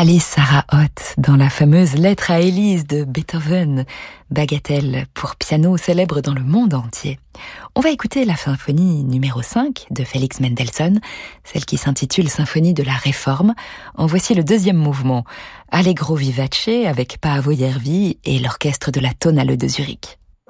Alice Sarah Ott dans la fameuse Lettre à Élise de Beethoven, bagatelle pour piano célèbre dans le monde entier. On va écouter la symphonie numéro 5 de Félix Mendelssohn, celle qui s'intitule Symphonie de la Réforme. En voici le deuxième mouvement, Allegro vivace avec Paavo Järvi et l'orchestre de la Tonhalle de Zurich.